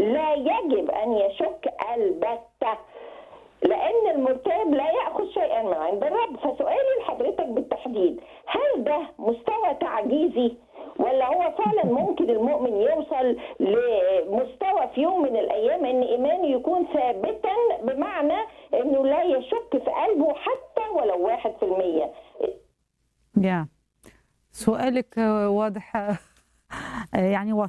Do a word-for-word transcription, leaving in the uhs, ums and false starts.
لا يجب أن يشك البتة، لأن المرتاب لا يأخذ شيئا من عند الرب. فسؤالي لحضرتك بالتحديد، هل ده مستوى تعجيزي ولا هو فعلا ممكن المؤمن يوصل لمستوى في يوم من الأيام أن إيمانه يكون ثابتا، بمعنى أنه لا يشك في قلبه حتى ولو واحد في المية؟ يا سؤالك واضح، يعني